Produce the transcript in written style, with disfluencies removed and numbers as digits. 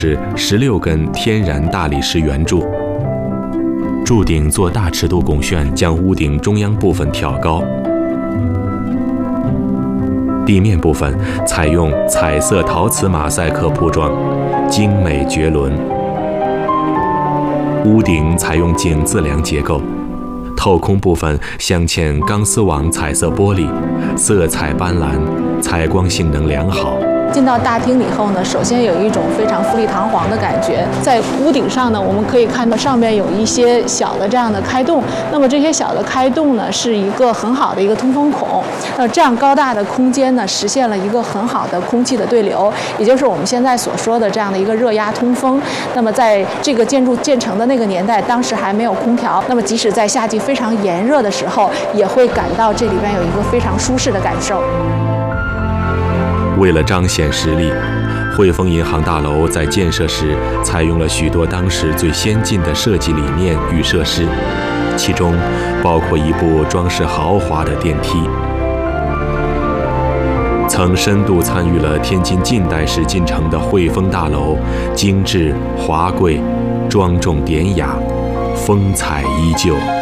是16根天然大理石圆柱，柱顶做大尺度拱券，将屋顶中央部分挑高。地面部分采用彩色陶瓷马赛克铺装，精美绝伦。屋顶采用井字梁结构，透空部分镶嵌钢丝网彩色玻璃，色彩斑斓，采光性能良好。 进到大厅以后呢，首先有一种非常富丽堂皇的感觉。在屋顶上呢，我们可以看到上面有一些小的这样的开洞。那么这些小的开洞呢，是一个很好的一个通风孔。这样高大的空间呢，实现了一个很好的空气的对流，也就是我们现在所说的这样的一个热压通风。那么在这个建筑建成的那个年代，当时还没有空调，那么即使在夏季非常炎热的时候，也会感到这里边有一个非常舒适的感受。 为了彰显实力，汇丰银行大楼在建设时采用了许多当时最先进的设计理念与设施，其中包括一部装饰豪华的电梯。曾深度参与了天津近代史进程的汇丰大楼，精致华贵、庄重典雅，风采依旧。